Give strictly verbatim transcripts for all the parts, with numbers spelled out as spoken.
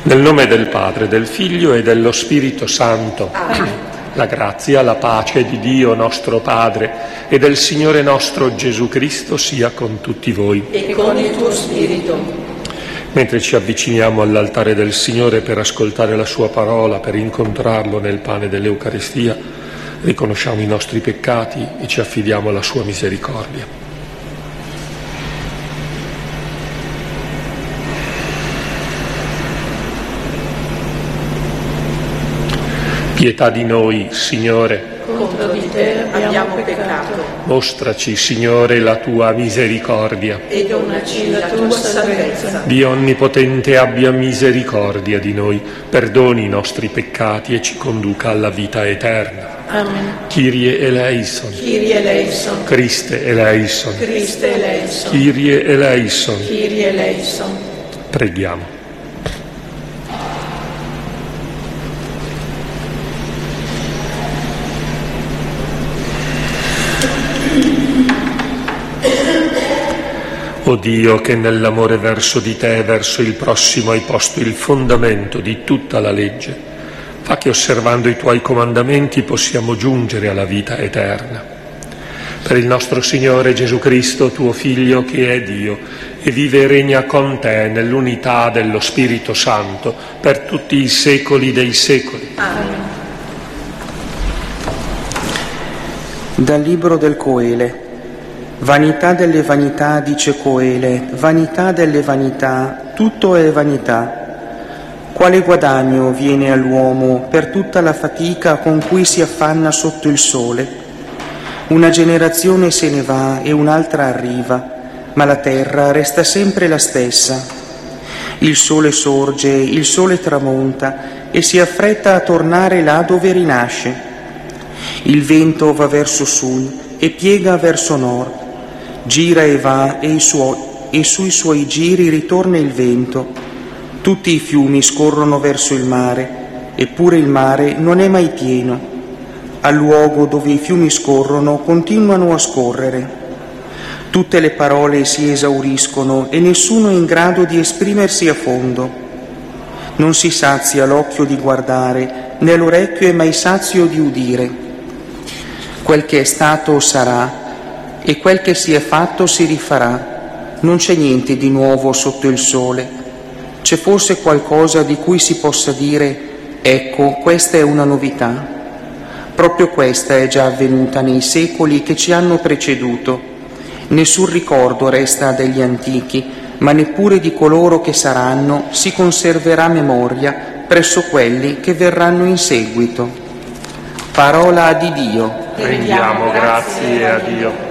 Nel nome del Padre, del Figlio e dello Spirito Santo. Amen. La grazia, la pace di Dio nostro Padre e del Signore nostro Gesù Cristo sia con tutti voi. E con il tuo spirito. Mentre ci avviciniamo all'altare del Signore per ascoltare la sua parola, per incontrarlo nel pane dell'Eucaristia, riconosciamo i nostri peccati e ci affidiamo alla sua misericordia. Pietà di noi, Signore. Contro di te abbiamo peccato. Mostraci, Signore, la tua misericordia. E donaci la tua salvezza. Dio Onnipotente abbia misericordia di noi, perdoni i nostri peccati e ci conduca alla vita eterna. Amen. Kyrie eleison. Kyrie eleison. Christe eleison. Christe eleison. Kyrie eleison. Kyrie eleison. Preghiamo. O Dio, che nell'amore verso di te e verso il prossimo hai posto il fondamento di tutta la legge, fa che osservando i tuoi comandamenti possiamo giungere alla vita eterna. Per il nostro Signore Gesù Cristo, tuo Figlio, che è Dio e vive e regna con te nell'unità dello Spirito Santo per tutti i secoli dei secoli. Amen. Dal libro del Coele. Vanità delle vanità, dice Coele, vanità delle vanità, tutto è vanità. Quale guadagno viene all'uomo per tutta la fatica con cui si affanna sotto il sole? Una generazione se ne va e un'altra arriva, ma la terra resta sempre la stessa. Il sole sorge, il sole tramonta e si affretta a tornare là dove rinasce. Il vento va verso sud e piega verso nord. Gira e va e, i suoi, e sui suoi giri ritorna il vento. Tutti i fiumi scorrono verso il mare, eppure il mare non è mai pieno. Al luogo dove i fiumi scorrono continuano a scorrere. Tutte le parole si esauriscono e nessuno è in grado di esprimersi a fondo. Non si sazia l'occhio di guardare, né l'orecchio è mai sazio di udire. Quel che è stato sarà, e quel che si è fatto si rifarà. Non c'è niente di nuovo sotto il sole. C'è forse qualcosa di cui si possa dire: ecco, questa è una novità. Proprio questa è già avvenuta nei secoli che ci hanno preceduto. Nessun ricordo resta degli antichi, ma neppure di coloro che saranno si conserverà memoria presso quelli che verranno in seguito. Parola di Dio. Rendiamo grazie a Dio.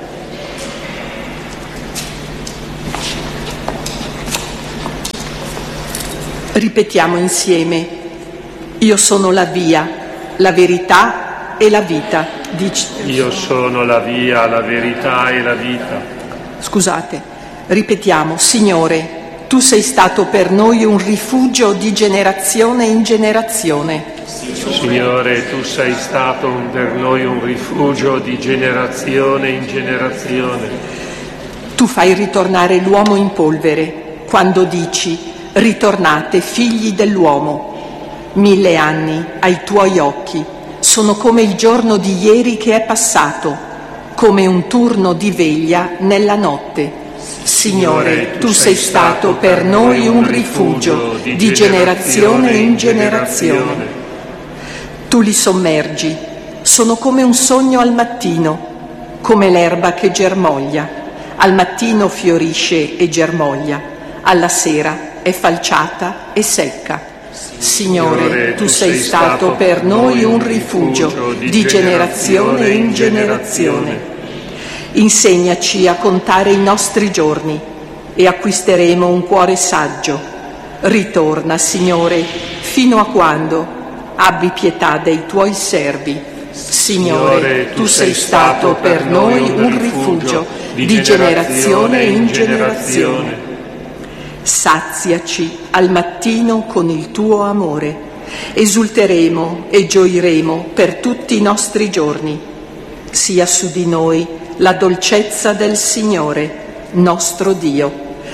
Ripetiamo insieme: io sono la via, la verità e la vita. Dice... Io sono la via, la verità e la vita. Scusate, ripetiamo: Signore, tu sei stato per noi un rifugio di generazione in generazione. Signore, tu sei stato per noi un rifugio di generazione in generazione. Tu fai ritornare l'uomo in polvere quando dici: ritornate, figli dell'uomo. Mille anni ai tuoi occhi sono come il giorno di ieri che è passato, come un turno di veglia nella notte. Signore, tu sei stato per noi un rifugio di generazione in generazione. Tu li sommergi, sono come un sogno al mattino, come l'erba che germoglia. Al mattino fiorisce e germoglia, alla sera è falciata e secca. Signore, tu sei stato per noi un rifugio di generazione in generazione. Insegnaci a contare i nostri giorni e acquisteremo un cuore saggio. Ritorna, Signore, fino a quando? Abbi pietà dei tuoi servi. Signore, tu sei stato per noi un rifugio di generazione in generazione. Saziaci al mattino con il tuo amore. Esulteremo e gioiremo per tutti i nostri giorni. Sia su di noi la dolcezza del Signore, nostro Dio.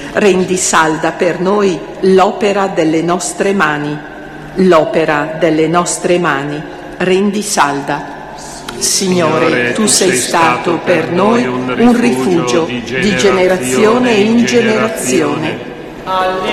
rendi salda per noi l'opera delle nostre mani, l'opera delle nostre mani, rendi salda. Signore, tu sei stato per noi un rifugio di generazione in generazione.